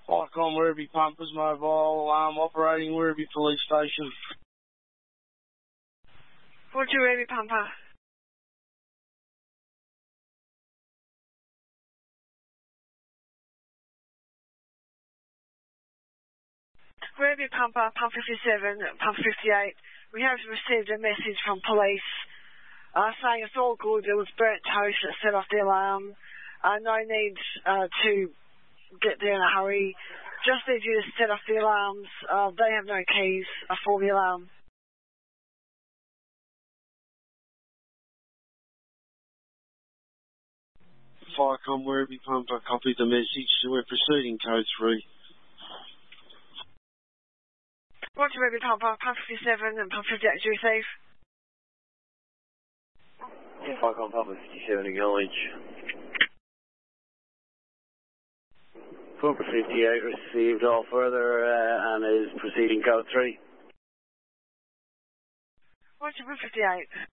Icon Werribee Pumpers Mobile, operating Werribee Police Station. Roger, Werribee Pumper. Werribee Pumper, Pump 57, Pump 58. We have received a message from police saying it's all good. It was burnt toast that set off the alarm. No need to get there in a hurry. Just need you to set off the alarms. They have no keys for the alarm. Icon Werribee Pumper, copy the message. We're proceeding code 3. Roger, Werribee Pumper, Pump 57 and Pump 58 to receive. Icon Pumper 57, acknowledge. Pumper 58 received all further and is proceeding code 3. Roger, Pump 58.